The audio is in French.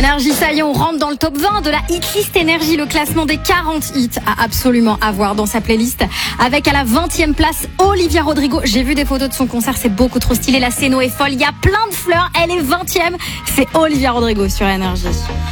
Énergie, ça y est, on rentre dans le top 20 de la Hitlist Énergie, le classement des 40 hits à absolument avoir dans sa playlist. Avec à la 20e place, Olivia Rodrigo. J'ai vu des photos de son concert, c'est beaucoup trop stylé. La scéno est folle, il y a plein de fleurs. Elle est 20e. C'est Olivia Rodrigo sur Énergie.